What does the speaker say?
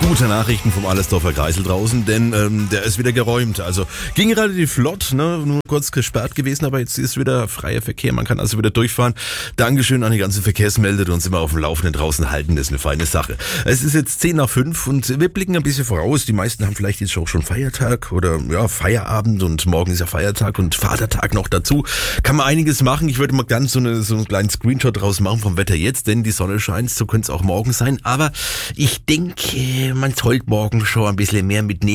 Gute Nachrichten vom Allersdorfer Kreisel draußen, denn der ist wieder geräumt. Also ging relativ flott, ne? Nur kurz gesperrt gewesen, aber jetzt ist wieder freier Verkehr. Man kann also wieder durchfahren. Dankeschön an die ganzen Verkehrsmelder, die uns immer auf dem Laufenden draußen halten. Das ist eine feine Sache. Es ist jetzt 10:05 und wir blicken ein bisschen voraus. Die meisten haben vielleicht jetzt auch schon Feiertag oder ja Feierabend und morgen ist ja Feiertag und Vatertag noch dazu. Kann man einiges machen. Ich würde mal ganz so einen kleinen Screenshot draus machen vom Wetter jetzt, denn die Sonne scheint, so könnte es auch morgen sein. Aber ich denke, man sollte morgen schon ein bisschen mehr mitnehmen.